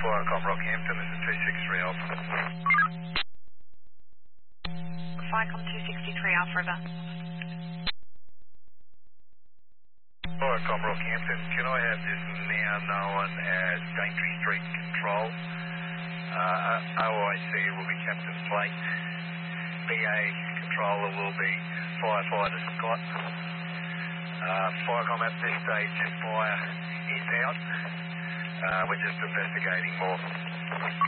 Firecom Rockhampton, this is 263 Alpha. Firecom 263 Alpha River. Firecom Rockhampton, can I have this now known as Daintree Street Control? OIC will be Captain Plate. BA controller will be Firefighter Scott. Firecom at this stage, fire is out. We're just investigating more.